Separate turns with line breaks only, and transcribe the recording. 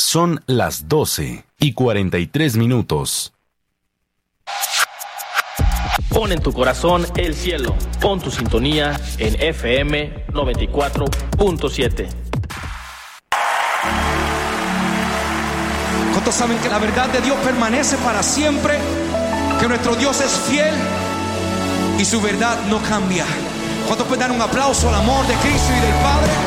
Son las 12:43.
Pon en tu corazón el cielo. Pon tu sintonía en FM 94.7.
¿Cuántos saben que la verdad de Dios permanece para siempre? Que nuestro Dios es fiel y su verdad no cambia. ¿Cuántos pueden dar un aplauso al amor de Cristo y del Padre?